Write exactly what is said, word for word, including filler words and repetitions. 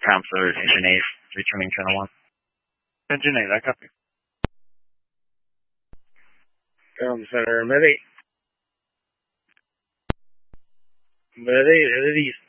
Counselor Engine eight, returning channel one. Engine eight, I copy. Comm Center, Med eight. Med eight, headed east.